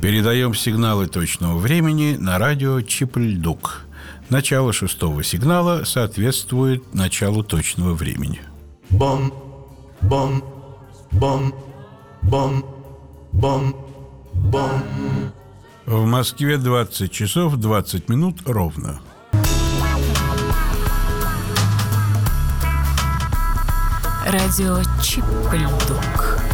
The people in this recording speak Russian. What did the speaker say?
Передаем сигналы точного времени на радио Чип-Ль-Дук. Начало 6-го сигнала соответствует началу точного времени. Бом, бом, бом, бом, бом, бом. В Москве 20 часов 20 минут ровно. Радио Чип-Ль-Дук.